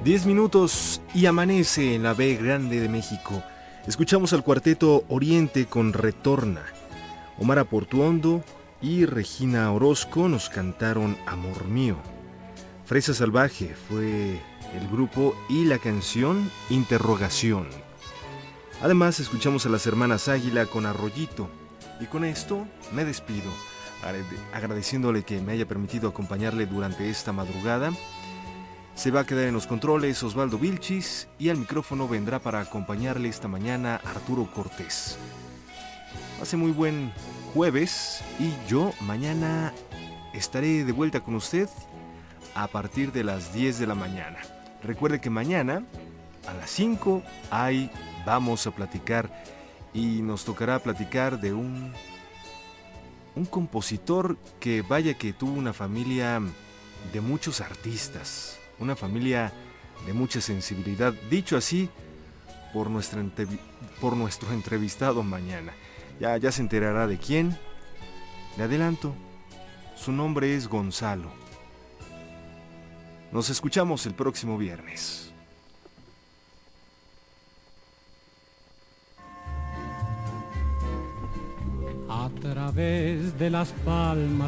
10 minutos y amanece en la B Grande de México. Escuchamos al cuarteto Oriente con Retorna. Omar Aportuondo y Regina Orozco nos cantaron Amor Mío. Fresa Salvaje fue el grupo y la canción Interrogación. Además escuchamos a las hermanas Águila con Arroyito. Y con esto me despido, agradeciéndole que me haya permitido acompañarle durante esta madrugada. Se va a quedar en los controles Osvaldo Vilchis y al micrófono vendrá para acompañarle esta mañana Arturo Cortés. Hace muy buen jueves y yo mañana estaré de vuelta con usted a partir de las 10 de la mañana. Recuerde que mañana a las 5 vamos a platicar y nos tocará platicar de un compositor que vaya que tuvo una familia de muchos artistas. Una familia de mucha sensibilidad, dicho así por nuestro entrevistado mañana. Ya se enterará de quién. Le adelanto, su nombre es Gonzalo. Nos escuchamos el próximo viernes. A través de las palmas